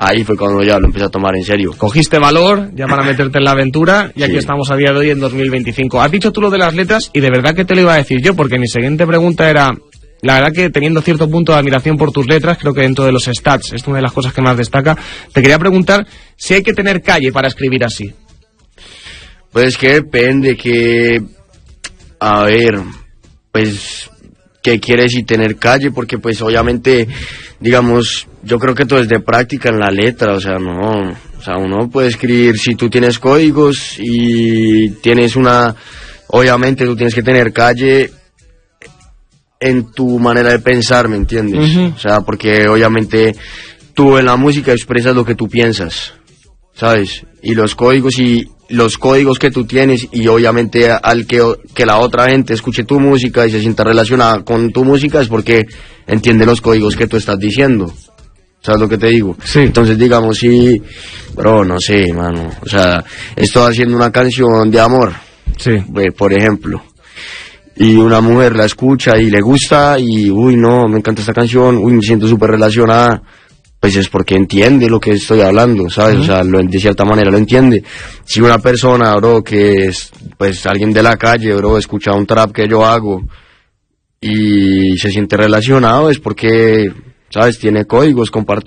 ahí fue cuando ya lo empecé a tomar en serio. Cogiste valor ya para meterte en la aventura y aquí Sí. estamos a día de hoy en 2025. Has dicho tú lo de las letras y de verdad que te lo iba a decir yo, porque mi siguiente pregunta era, la verdad que teniendo cierto punto de admiración por tus letras, creo que dentro de los stats es una de las cosas que más destaca, te quería preguntar si hay que tener calle para escribir así. Pues que depende, que... A ver, pues... ¿Qué quiere decir tener calle? Porque pues obviamente, digamos, yo creo que todo es de práctica en la letra, o sea, uno puede escribir, si tú tienes códigos y tienes obviamente tú tienes que tener calle en tu manera de pensar, ¿me entiendes? Uh-huh. O sea, porque obviamente tú en la música expresas lo que tú piensas, ¿sabes? Y los códigos que tú tienes, y obviamente al que la otra gente escuche tu música y se sienta relacionada con tu música es porque entiende los códigos que tú estás diciendo. ¿Sabes lo que te digo? Sí. Entonces, digamos, sí, bro, no sé, mano, o sea, estoy haciendo una canción de amor, Sí. por ejemplo, y una mujer la escucha y le gusta y, uy, no, me encanta esta canción, uy, me siento súper relacionada. Pues es porque entiende lo que estoy hablando, ¿sabes? Uh-huh. O sea, de cierta manera lo entiende. Si una persona, bro, que es, pues, alguien de la calle, bro, escucha un trap que yo hago y se siente relacionado, es porque, ¿sabes? Tiene códigos,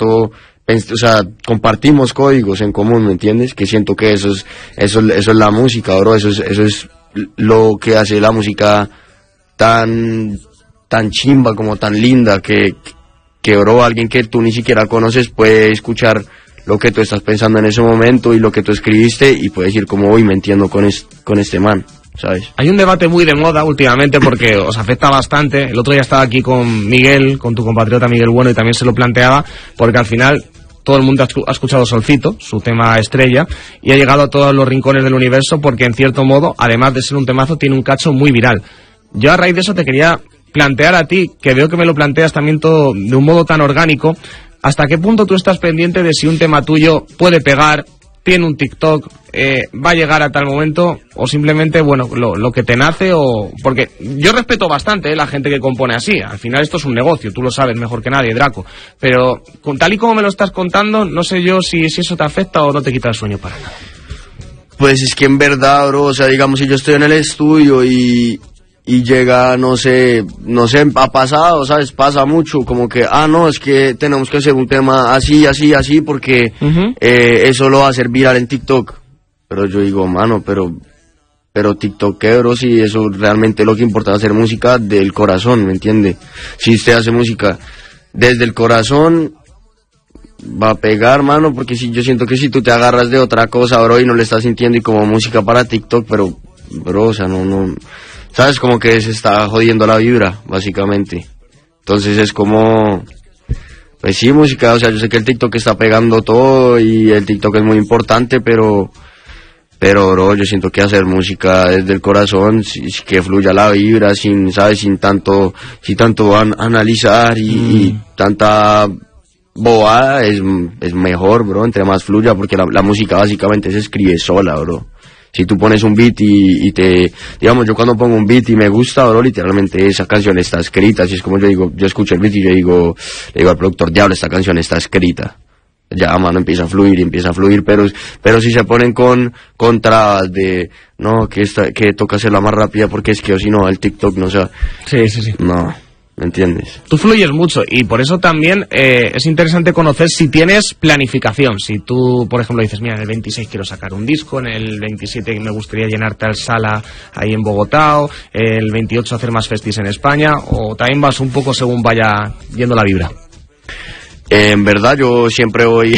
compartimos códigos en común, ¿me entiendes? Que siento que eso es la música, bro, eso es lo que hace la música tan chimba, como tan linda, que bro, alguien que tú ni siquiera conoces puede escuchar lo que tú estás pensando en ese momento y lo que tú escribiste y puede decir como, uy, me entiendo con este man, ¿sabes? Hay un debate muy de moda últimamente porque os afecta bastante. El otro día estaba aquí con Miguel, con tu compatriota Miguel Bueno, y también se lo planteaba, porque al final todo el mundo ha escuchado Solcito, su tema estrella, y ha llegado a todos los rincones del universo porque, en cierto modo, además de ser un temazo, tiene un cacho muy viral. Yo a raíz de eso te quería plantear a ti, que veo que me lo planteas también todo de un modo tan orgánico, ¿hasta qué punto tú estás pendiente de si un tema tuyo puede pegar, tiene un TikTok, va a llegar a tal momento, o simplemente, bueno, lo que te nace? O porque yo respeto bastante la gente que compone así, al final esto es un negocio, tú lo sabes mejor que nadie, Draco, pero con tal y como me lo estás contando, no sé yo si eso te afecta o no te quita el sueño para nada. Pues es que en verdad, bro, o sea, digamos, si yo estoy en el estudio y llega, no sé, ha pasado, ¿sabes? Pasa mucho, como que, no, es que tenemos que hacer un tema así, porque uh-huh. Eso lo va a hacer viral en TikTok. Pero yo digo, mano, pero TikTok, ¿qué, bro? Si eso realmente lo que importa es hacer música del corazón, ¿me entiende? Si usted hace música desde el corazón, va a pegar, mano, porque yo siento que si tú te agarras de otra cosa, bro, y no le estás sintiendo y como música para TikTok, pero, bro, o sea, no... ¿Sabes? Como que se está jodiendo la vibra, básicamente. Entonces es como... Pues sí, música, o sea, yo sé que el TikTok está pegando todo y el TikTok es muy importante, pero bro, yo siento que hacer música desde el corazón, que fluya la vibra, sin tanto analizar y tanta bobada, es mejor, bro, entre más fluya, porque la música básicamente se escribe sola, bro. Si tú pones un beat y digamos, yo cuando pongo un beat y me gusta, bro, literalmente esa canción está escrita. Así es como yo digo, yo escucho el beat y le digo al productor, diablo, esta canción está escrita. Ya, mano, empieza a fluir, pero si se ponen con trabas de, no, que toca hacerla más rápida porque es que o si no, el TikTok no, o sea. Sí. No. ¿Me entiendes? Tú fluyes mucho y por eso también es interesante conocer si tienes planificación. Si tú, por ejemplo, dices, mira, en el 26 quiero sacar un disco, en el 27 me gustaría llenar tal sala ahí en Bogotá, o el 28 hacer más festis en España, o también vas un poco según vaya yendo la vibra. En verdad yo siempre voy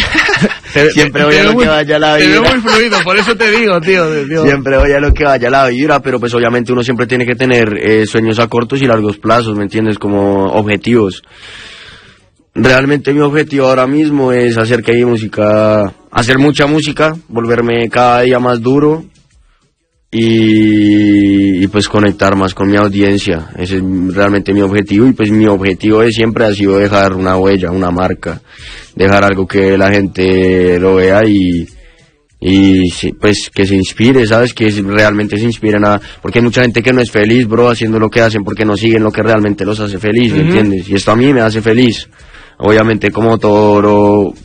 a lo que vaya la vibra. Te veo muy fluido, por eso te digo, tío. Siempre voy a lo que vaya la vibra, pero pues obviamente uno siempre tiene que tener sueños a cortos y largos plazos, ¿me entiendes? Como objetivos. Realmente mi objetivo ahora mismo es hacer hacer mucha música, volverme cada día más duro y pues conectar más con mi audiencia. Ese es realmente mi objetivo, y pues mi objetivo siempre ha sido dejar una huella, una marca, dejar algo que la gente lo vea y pues que se inspire, ¿sabes? Que realmente se inspiren porque hay mucha gente que no es feliz, bro, haciendo lo que hacen porque no siguen lo que realmente los hace feliz, ¿me entiendes? Y esto a mí me hace feliz. Obviamente, como todo,